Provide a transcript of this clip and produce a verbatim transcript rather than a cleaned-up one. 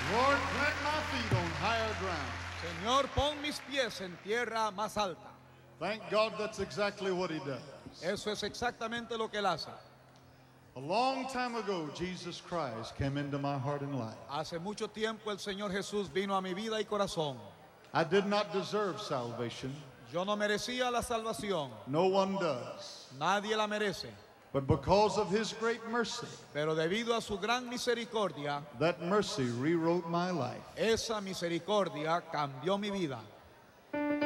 Lord, plant my feet on higher ground. Señor, pon mis pies en tierra más alta. Thank God that's exactly what he does. Eso es exactamente lo que él hace. A long time ago, Jesus Christ came into my heart and life. Hace mucho tiempo el Señor Jesús vino a mi vida y corazón. I did not deserve salvation. Yo no merecía la salvación. No one does. Nadie la merece. But because of his great mercy, Pero debido a su gran misericordia, that mercy rewrote my life. esa misericordia cambió mi vida.